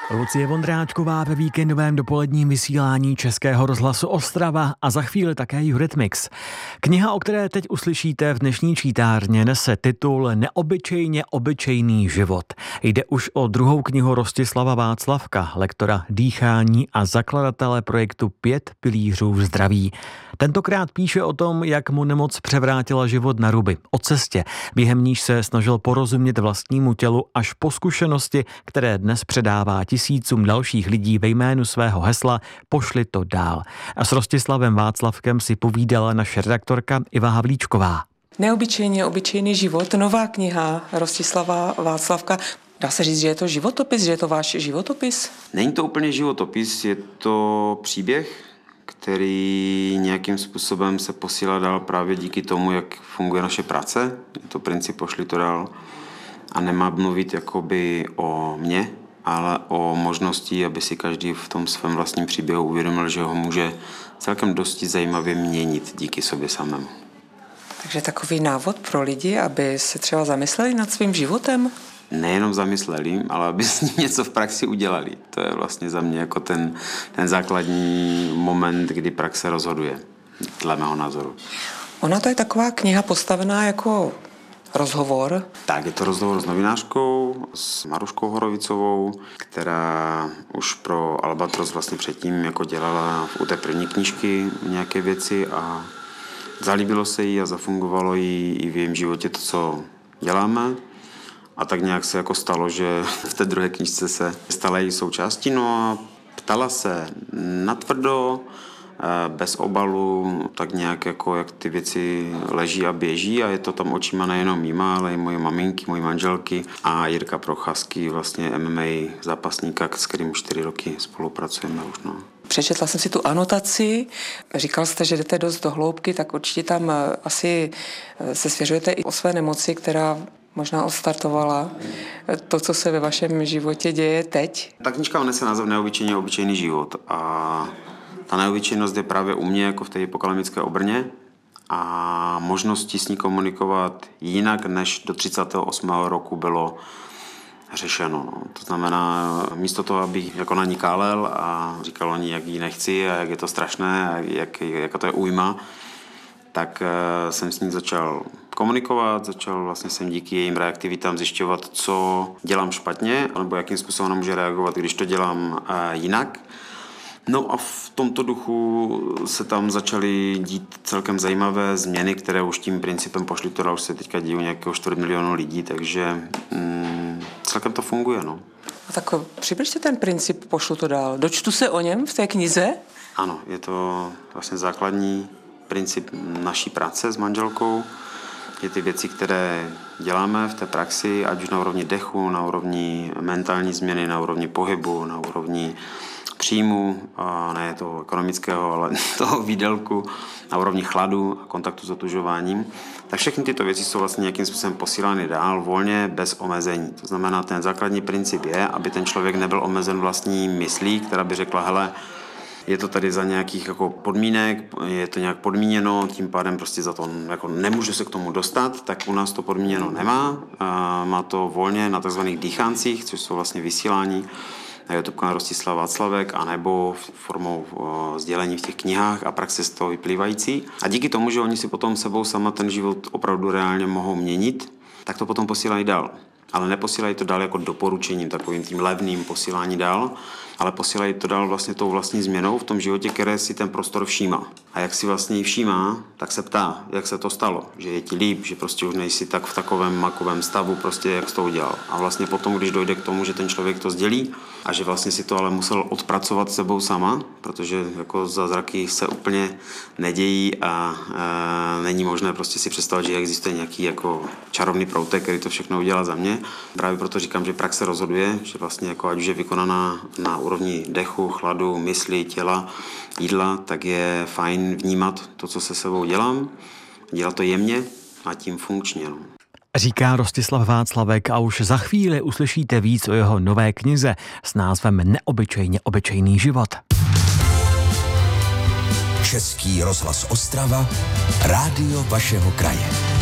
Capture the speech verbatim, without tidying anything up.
Lucie Vondráčková ve víkendovém dopoledním vysílání Českého rozhlasu Ostrava a za chvíli také Eurythmics. Kniha, o které teď uslyšíte v dnešní čítárně, nese titul Neobyčejně obyčejný život. Jde už o druhou knihu Rostislava Václavka, lektora dýchání a zakladatele projektu Pět pilířů zdraví. Tentokrát píše o tom, jak mu nemoc převrátila život na ruby, o cestě, během níž se snažil porozumět vlastnímu tělu až po zkušenosti, které dnes předává tisícům dalších lidí ve jménu svého hesla Pošli to dál. A s Rostislavem Václavkem si povídala naše redaktorka Iva Havlíčková. Neobyčejně obyčejný život, nová kniha Rostislava Václavka. Dá se říct, že je to životopis, že je to váš životopis? Není to úplně životopis, je to příběh, který nějakým způsobem se posílá dál právě díky tomu, jak funguje naše práce. Je to princip Pošli to dál a nemá mluvit jakoby o mně, ale o možnosti, aby si každý v tom svém vlastním příběhu uvědomil, že ho může celkem dosti zajímavě měnit díky sobě samému. Takže takový návod pro lidi, aby se třeba zamysleli nad svým životem? Nejenom zamysleli, ale aby s ním něco v praxi udělali. To je vlastně za mě jako ten, ten základní moment, kdy praxe rozhoduje, dle mého názoru. Ona to je taková kniha postavená jako rozhovor. Tak, je to rozhovor s novinářkou, s Maruškou Horovicovou, která už pro Albatros vlastně předtím jako dělala u té první knížky nějaké věci a zalíbilo se jí a zafungovalo jí i v jejím životě to, co děláme. A tak nějak se jako stalo, že v té druhé knížce se stala její součástí. No a ptala se natvrdo, bez obalu, tak nějak jako jak ty věci leží a běží a je to tam očima nejenom mýma, ale i moje maminky, moje manželky a Jirka Procházky, vlastně M M A zápasníka, s kterým čtyři roky spolupracujeme už. No. Přečetla jsem si tu anotaci, říkal jste, že jdete dost do hloubky, tak určitě tam asi se svěřujete i o své nemoci, která možná odstartovala to, co se ve vašem životě děje teď. Ta knížka nese název Neobyčejně obyčejný život a ta neobyčejnost je právě u mě jako v té hypokalemické obrně a možnosti s ní komunikovat jinak, než do třicátého osmého roku bylo řešeno. No. To znamená, místo toho, abych jako na ní kálel a říkal o ní, jak ji nechci a jak je to strašné a jak, jak to je újma, tak jsem s ní začal komunikovat, začal vlastně jsem díky jejím reaktivitám zjišťovat, co dělám špatně, nebo jakým způsobem ona může reagovat, když to dělám jinak. No a v tomto duchu se tam začaly dít celkem zajímavé změny, které už tím principem Pošli to dál už se teďka dějí nějakého čtvrt milionu lidí, takže mm, celkem to funguje. No. A tak přibližte ten princip Pošlu to dál. Dočtu se o něm v té knize? Ano, je to vlastně základní princip naší práce s manželkou. Je ty věci, které děláme v té praxi, ať už na úrovni dechu, na úrovni mentální změny, na úrovni pohybu, na úrovni příjmu, a ne toho ekonomického, ale toho výdělku, na úrovni chladu a kontaktu s otužováním, tak všechny tyto věci jsou vlastně nějakým způsobem posílány dál volně, bez omezení. To znamená, ten základní princip je, aby ten člověk nebyl omezen vlastní myslí, která by řekla, hele, je to tady za nějakých jako podmínek, je to nějak podmíněno, tím pádem prostě za to jako nemůžu se k tomu dostat, tak u nás to podmíněno nemá. Má to volně na tzv. Dýcháncích, což jsou vlastně vysílání na YouTube kanál Rostislav Václavek, anebo formou o, sdělení v těch knihách a praxe z toho vyplývající. A díky tomu, že oni si potom sebou sama ten život opravdu reálně mohou měnit, tak to potom posílají dál. Ale neposílají to dál jako doporučením, takovým tím levným posílání dál, ale posílají to dál vlastně tou vlastní změnou v tom životě, které si ten prostor všímá. A jak si vlastně ji všímá, tak se ptá, jak se to stalo, že je ti líp, že prostě už nejsi tak v takovém makovém stavu, prostě jak jsi to udělal. A vlastně potom, když dojde k tomu, že ten člověk to sdělí a že vlastně si to ale musel odpracovat sebou sama, protože jako zázraky se úplně nedějí a e, není možné prostě si představit, že existuje nějaký jako čarovný proutek, který to všechno udělá za mě. Právě proto říkám, že praxe rozhoduje, že vlastně jako ať už je vykonaná na úrovni dechu, chladu, mysli, těla, jídla, tak je fajn vnímat to, co se sebou dělám, dělat to jemně a tím funkčně. No. Říká Rostislav Václavek a už za chvíli uslyšíte víc o jeho nové knize s názvem Neobyčejně obyčejný život. Český rozhlas Ostrava, rádio vašeho kraje.